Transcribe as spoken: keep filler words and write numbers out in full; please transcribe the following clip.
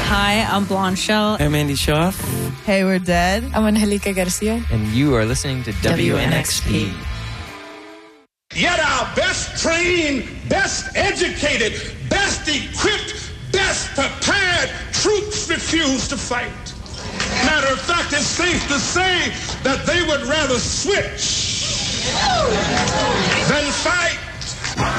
Hi, I'm Blonde Shell. I'm Andy Shaw. Hey, we're dead. I'm Angelica Garcia. And you are listening to W N X P. Yet our best trained, best educated, best equipped, best prepared troops refuse to fight. Matter of fact, it's safe to say that they would rather switch than fight.